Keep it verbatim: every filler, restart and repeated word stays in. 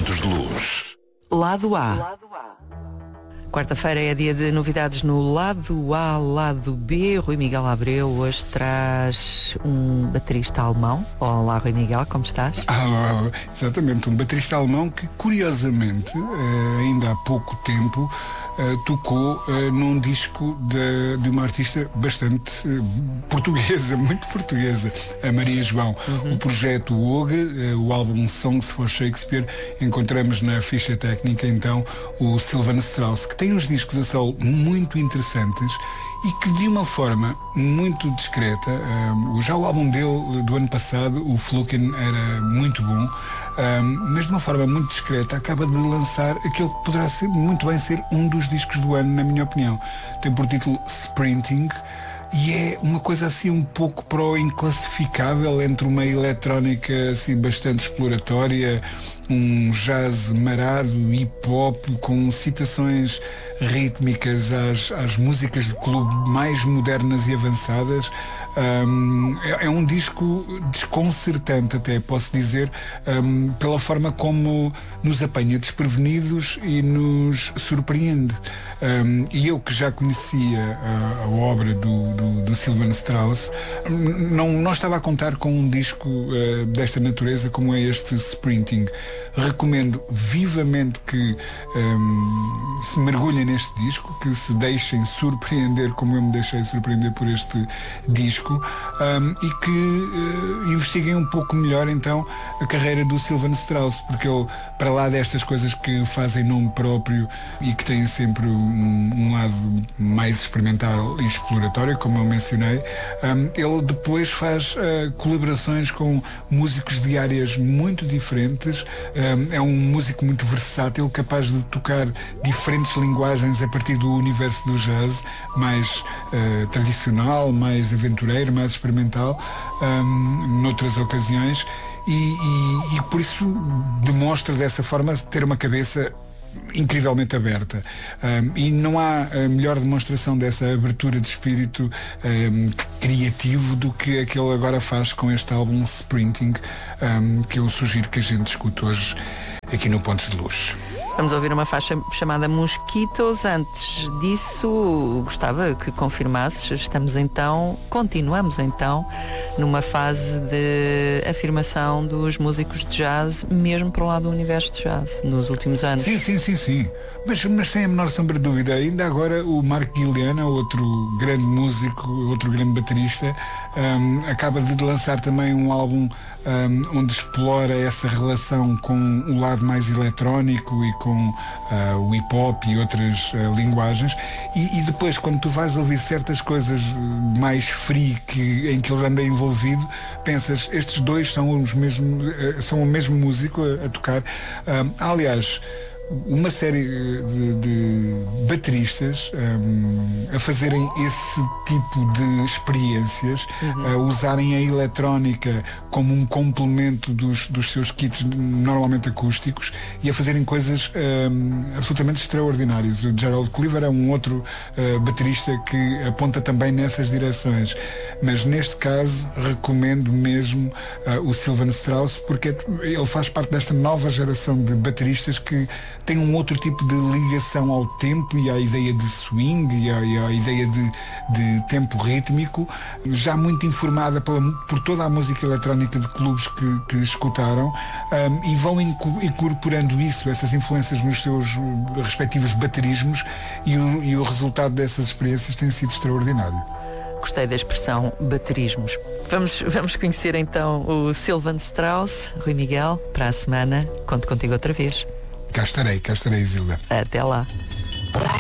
pontos de luz. Lado A. Quarta-feira é dia de novidades no Lado A, Lado B. Rui Miguel Abreu hoje traz um baterista alemão. Olá, Rui Miguel, como estás? Ah, exatamente, um baterista alemão que, curiosamente, ainda há pouco tempo, tocou num disco de, de uma artista bastante portuguesa, muito portuguesa, a Maria João. Uhum. O projeto O G, o álbum Songs for Shakespeare, encontramos na ficha técnica, então, o Sylvan Strauss, que tem uns discos a solo muito interessantes e que de uma forma muito discreta, um, já o álbum dele do ano passado, o Fluken, era muito bom, um, mas de uma forma muito discreta acaba de lançar aquele que poderá ser, muito bem ser um dos discos do ano, na minha opinião. Tem por título Sprinting e é uma coisa assim um pouco pro inclassificável, entre uma eletrónica assim bastante exploratória, um jazz marado, hip hop com citações rítmicas às, às músicas de clube mais modernas e avançadas. Um, é, é um disco desconcertante, até posso dizer, um, pela forma como nos apanha desprevenidos e nos surpreende. Um, e eu que já conhecia a, a obra do, do, do Sylvan Strauss, não, não estava a contar com um disco uh, desta natureza como é este Sprinting. Recomendo vivamente que um, se mergulhem neste disco, que se deixem surpreender como eu me deixei surpreender por este disco. Um, e que uh, investiguem um pouco melhor então a carreira do Sylvan Strauss, porque ele, para lá destas coisas que fazem nome próprio e que têm sempre um, um lado mais experimental e exploratório, como eu mencionei, um, ele depois faz uh, colaborações com músicos de áreas muito diferentes. Um, é um músico muito versátil, capaz de tocar diferentes linguagens a partir do universo do jazz, mais uh, tradicional, mais aventureiro, mais experimental, um, noutras ocasiões, e, e, e por isso demonstra dessa forma ter uma cabeça incrivelmente aberta, um, e não há a melhor demonstração dessa abertura de espírito um, criativo do que aquele agora faz com este álbum Sprinting, um, que eu sugiro que a gente escute hoje aqui no Pontos de Luz. Vamos ouvir uma faixa chamada Mosquitos. Antes disso, gostava que confirmasses, estamos então, continuamos então, numa fase de afirmação dos músicos de jazz, mesmo para o lado do universo de jazz, nos últimos anos. Sim, sim, sim, sim. Mas, mas sem a menor sombra de dúvida, ainda agora o Mark Guiliana, outro grande músico, outro grande baterista, um, acaba de lançar também um álbum um, onde explora essa relação com o lado mais eletrónico e com uh, o hip hop e outras uh, linguagens, e, e depois quando tu vais ouvir certas coisas mais free que, em que ele anda envolvido, pensas, estes dois são os mesmos, uh, são o mesmo músico a, a tocar. Um, aliás, uma série de, de bateristas um, a fazerem esse tipo de experiências, uhum. a usarem a eletrónica como um complemento dos, dos seus kits normalmente acústicos e a fazerem coisas um, absolutamente extraordinárias. O Gerald Cleaver é um outro uh, baterista que aponta também nessas direções, mas neste caso recomendo mesmo uh, o Sylvan Strauss, porque ele faz parte desta nova geração de bateristas que tem um outro tipo de ligação ao tempo e à ideia de swing e à, e à ideia de, de tempo rítmico, já muito informada pela, por toda a música eletrónica de clubes que, que escutaram, um, e vão incorporando isso, essas influências nos seus respectivos baterismos, e o, e o resultado dessas experiências tem sido extraordinário. Gostei da expressão baterismos. Vamos, vamos conhecer então o Sylvan Strauss. Rui Miguel, para a semana, conto contigo outra vez. Cá estarei, cá estarei, Zilda. Até lá.